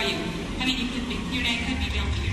you. I mean, you could, your name could be Bill Peters.